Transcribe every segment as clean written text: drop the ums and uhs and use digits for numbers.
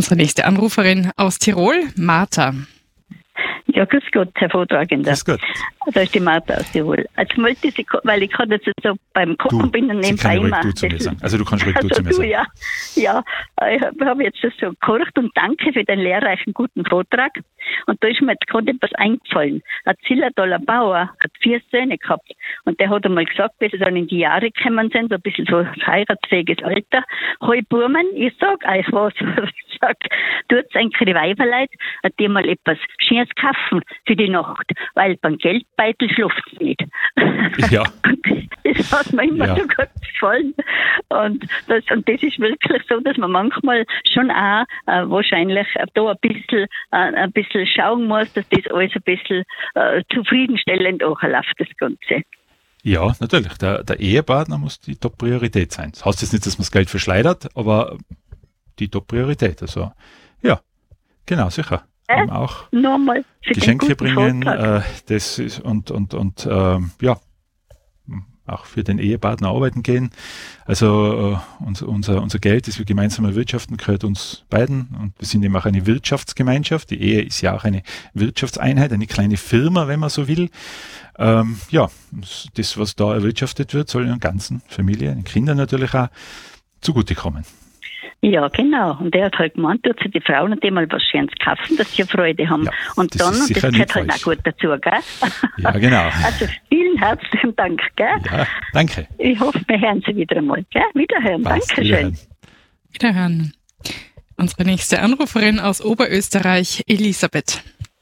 Unsere nächste Anruferin aus Tirol, Martha. Ja, grüß Gott, Herr Vortragender. Grüß Gott. Da ist die Martha aus Tirol. Jetzt wollte ich Sie, weil ich gerade jetzt so beim Kochen bin und nebenbei immer. Du zu mir sagen. Also du kannst ruhig du zu mir sagen. Ja, ich habe jetzt das so gekocht und danke für den lehrreichen, guten Vortrag. Und da ist mir jetzt gerade etwas eingefallen. Ein Zillertaler Bauer hat 4 Söhne gehabt. Und der hat einmal gesagt, bis sie dann in die Jahre gekommen sind, so ein bisschen so heiratsfähiges Alter, hey Burmen, ich sag euch was. Ich sag, tut's eigentlich die Weiberleut, die mal etwas Schönes kaufen für die Nacht, weil beim Geldbeutel schläft's nicht. Ja. Das hat mir immer so gut gefallen. Und das ist wirklich so, dass man manchmal schon auch wahrscheinlich da ein bisschen schauen muss, dass das alles ein bisschen zufriedenstellend auch läuft, das Ganze. Ja, natürlich. Der Ehepartner muss die Top-Priorität sein. Das heißt jetzt nicht, dass man das Geld verschleudert, aber die Top-Priorität. Also, ja, genau, sicher. Auch nochmal Geschenke bringen, das ist ja, auch für den Ehepartner arbeiten gehen. Also unser Geld, das wir gemeinsam erwirtschaften, gehört uns beiden und wir sind eben auch eine Wirtschaftsgemeinschaft. Die Ehe ist ja auch eine Wirtschaftseinheit, eine kleine Firma, wenn man so will. Ja, das, was da erwirtschaftet wird, soll der ganzen Familie, den Kindern natürlich auch zugutekommen. Ja, genau. Und er hat halt gemeint, tut sich die Frauen und die mal was Schönes kaufen, dass sie Freude haben. Ja, und dann, das gehört halt auch gut dazu, gell? Ja, genau. Also vielen herzlichen Dank, gell? Ja, danke. Ich hoffe, wir hören Sie wieder einmal, gell? Wiederhören. Dankeschön. Wiederhören. Unsere nächste Anruferin aus Oberösterreich, Elisabeth.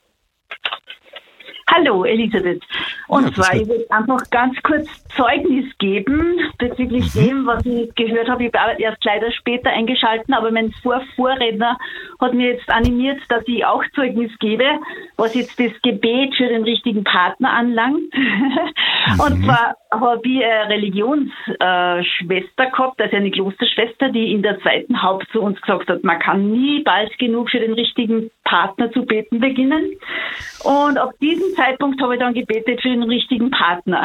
Hallo Elisabeth. Und zwar, ich will einfach ganz kurz Zeugnis geben bezüglich dem, was ich gehört habe. Ich habe erst leider später eingeschalten, aber mein Vorredner hat mir jetzt animiert, dass ich auch Zeugnis gebe, was jetzt das Gebet für den richtigen Partner anlangt. Und zwar habe ich eine Religionsschwester gehabt, also eine Klosterschwester, die in der zweiten Haupt zu uns gesagt hat, man kann nie bald genug für den richtigen Partner zu beten beginnen. Und ab diesem Zeitpunkt habe ich dann gebetet für den richtigen Partner.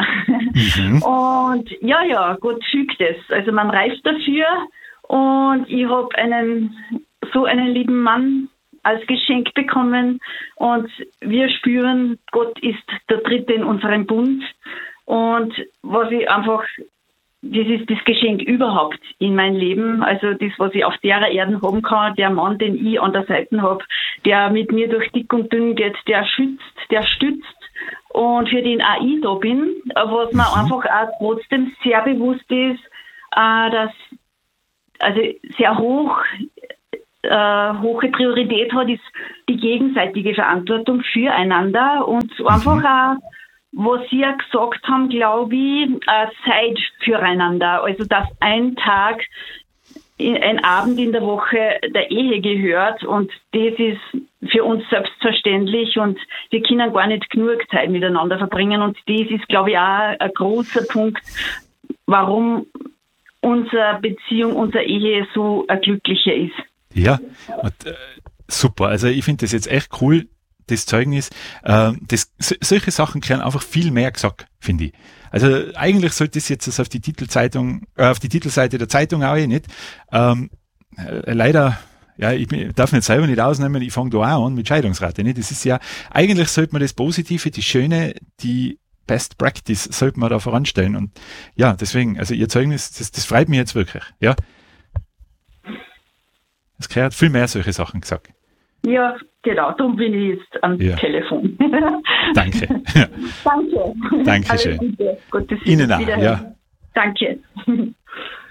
Und ja, Gott fügt es. Also man reift dafür und ich habe einen lieben Mann als Geschenk bekommen und wir spüren, Gott ist der Dritte in unserem Bund. Und was ich einfach, das ist das Geschenk überhaupt in mein Leben. Also das, was ich auf der Erde haben kann, der Mann, den ich an der Seite habe, der mit mir durch dick und dünn geht, der schützt, der stützt und für den auch ich da bin. Was mir einfach auch trotzdem sehr bewusst ist, dass also sehr hohe Priorität hat, ist die gegenseitige Verantwortung füreinander und einfach auch, was Sie ja gesagt haben, glaube ich, Zeit füreinander. Also, dass ein Tag, ein Abend in der Woche der Ehe gehört und das ist für uns selbstverständlich und wir können gar nicht genug Zeit miteinander verbringen und das ist, glaube ich, auch ein großer Punkt, warum unsere Beziehung, unsere Ehe so ein glücklicher ist. Ja, und, super. Also, ich finde das jetzt echt cool. Das Zeugnis, solche Sachen können einfach viel mehr gesagt, finde ich. Also eigentlich sollte es jetzt auf die Titelseite der Zeitung auch nicht. Leider, ja, ich darf mich selber nicht ausnehmen, ich fange da auch an mit Scheidungsrate. Nicht? Das ist ja, eigentlich sollte man das Positive, die Schöne, die Best Practice sollte man da voranstellen. Und ja, deswegen, also Ihr Zeugnis, das freut mich jetzt wirklich. Ja. Es gehört viel mehr solche Sachen gesagt. Ja, genau, darum bin ich jetzt am Telefon. Danke. Danke. Dankeschön. Ihnen auch, ja. Danke.